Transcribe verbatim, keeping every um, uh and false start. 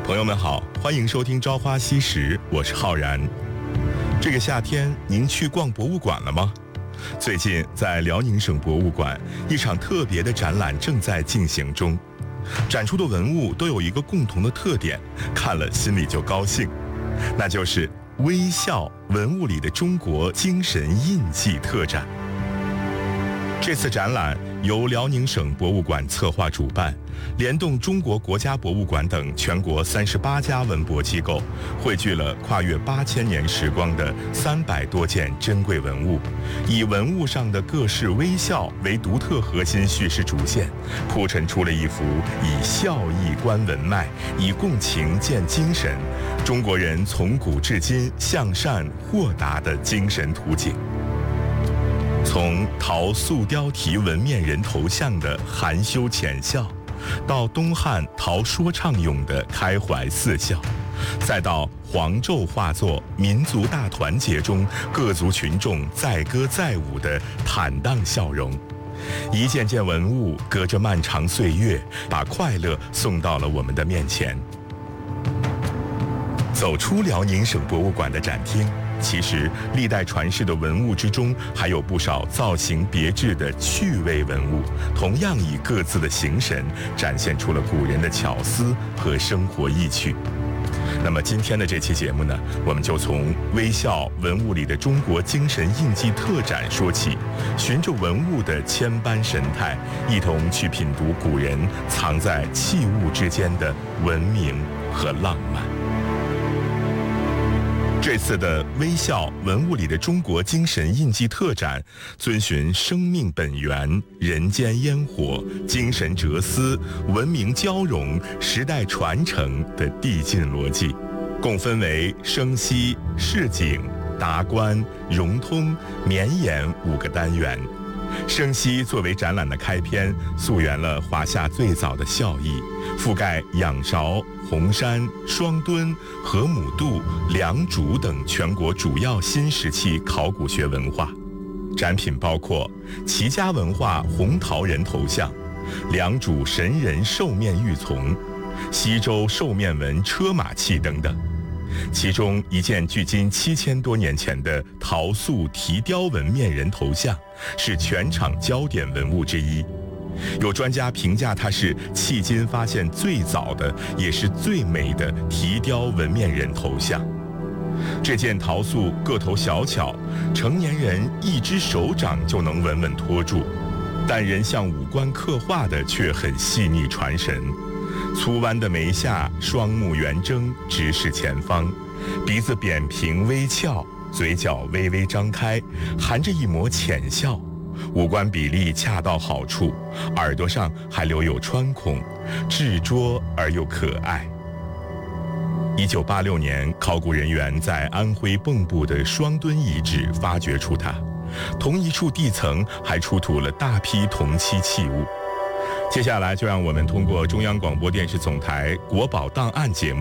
朋友们好，欢迎收听《朝花夕拾》，我是浩然。这个夏天，您去逛博物馆了吗？最近在辽宁省博物馆，一场特别的展览正在进行中。展出的文物都有一个共同的特点，看了心里就高兴，那就是微笑文物里的中国精神印记特展。这次展览由辽宁省博物馆策划主办，联动中国国家博物馆等全国三十八家文博机构，汇聚了跨越八千年时光的三百多件珍贵文物，以文物上的各式微笑为独特核心叙事主线，铺陈出了一幅以笑意观文脉，以共情见精神，中国人从古至今向善豁达的精神图景。从陶塑雕题纹面人头像的含羞浅笑，到东汉陶说唱俑的开怀似笑，再到黄胄画作民族大团结中各族群众载歌载舞的坦荡笑容，一件件文物隔着漫长岁月，把快乐送到了我们的面前。走出辽宁省博物馆的展厅，其实历代传世的文物之中，还有不少造型别致的趣味文物，同样以各自的形神展现出了古人的巧思和生活意趣。那么今天的这期节目呢，我们就从微笑文物里的中国精神印记特展说起，循着文物的千般神态，一同去品读古人藏在器物之间的文明和浪漫。这次的微笑文物里的中国精神印记特展，遵循生命本源、人间烟火、精神哲思、文明交融、时代传承的递进逻辑，共分为生息、市井、达观、融通、绵延五个单元。生息作为展览的开篇，溯源了华夏最早的笑意，覆盖仰韶、红山、双墩、河姆渡、良渚等全国主要新石器考古学文化。展品包括齐家文化红陶人头像、良渚神人兽面玉琮、西周兽面纹车马器等等。其中一件距今七千多年前的陶塑提雕纹面人头像，是全场焦点文物之一。有专家评价它是迄今发现最早的，也是最美的提雕纹面人头像。这件陶塑个头小巧，成年人一只手掌就能稳稳托住，但人像五官刻画的却很细腻传神。粗弯的眉下，双目圆睁，直视前方，鼻子扁平微翘，嘴角微微张开，含着一抹浅笑，五官比例恰到好处，耳朵上还留有穿孔，稚拙而又可爱。一九八六年，考古人员在安徽蚌埠的双墩遗址发掘出它，同一处地层还出土了大批铜器器物。接下来就让我们通过中央广播电视总台国宝档案节目